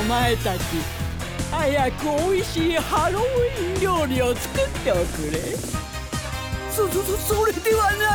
前たち、早くおいしいハロウィン料理を作っておくれ。 それではな